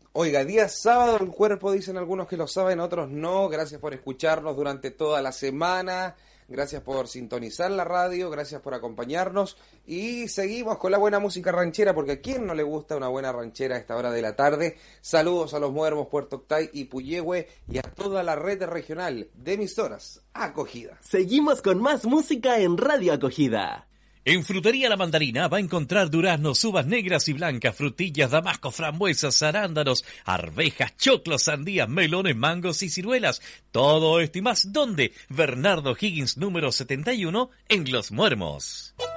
Oiga, día sábado el cuerpo, dicen algunos que lo saben, otros no. Gracias por escucharnos durante toda la semana. Gracias por sintonizar la radio, gracias por acompañarnos. Y seguimos con la buena música ranchera, porque a quién no le gusta una buena ranchera a esta hora de la tarde. Saludos a los Muermos, Puerto Octay y Puyehue y a toda la red regional de emisoras Acogida. Seguimos con más música en Radio Acogida. En Frutería La Mandarina va a encontrar duraznos, uvas negras y blancas, frutillas, damascos, frambuesas, arándanos, arvejas, choclos, sandías, melones, mangos y ciruelas. Todo esto y más, ¿dónde? Bernardo Higgins número 71 en Los Muermos.